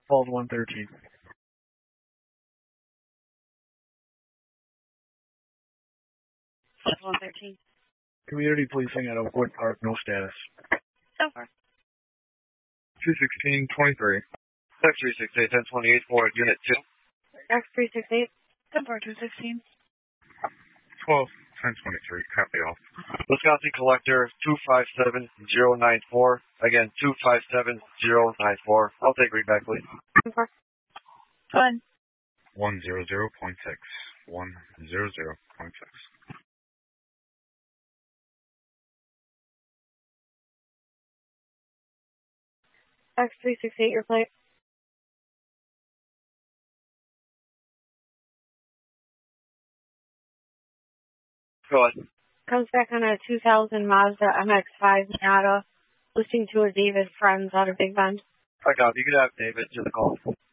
Called 113. 113. Community policing at Oakwood Park, no status. So far. 216-23. X368 1028 for Unit 2. X368. 10-4 216. 12-1023. Copy all. Wisconsin Collector 257094. Again, 257094. I'll take readback, please. 10-4. 1. 100.6. 100.6. X368, your plate. Go ahead. Comes back on a 2000 Mazda MX-5 Miata, listing to a David Friends out of Big Bend. I got it. You can have David to the call.